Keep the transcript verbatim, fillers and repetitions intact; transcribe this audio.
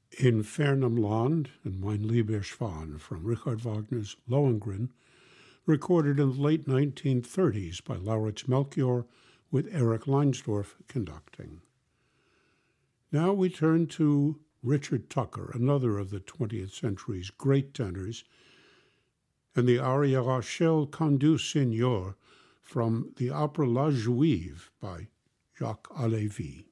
Infernum Land and Mein lieber Schwan from Richard Wagner's Lohengrin, recorded in the late nineteen thirties by Lauritz Melchior with Eric Leinsdorf conducting. Now we turn to Richard Tucker, another of the twentieth century's great tenors, and the aria Rachel Candu Seigneur from the opera La Juive by Jacques Halévy.